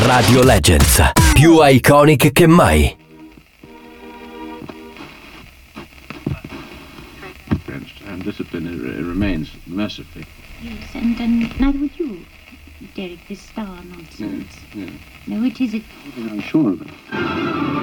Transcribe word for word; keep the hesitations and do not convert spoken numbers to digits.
Radio Legends, più iconic che mai. And discipline it remains mercifully. Yes, and um, neither would you, Derek, this star nonsense. Yeah, yeah. No, it is it. I'm sure of it.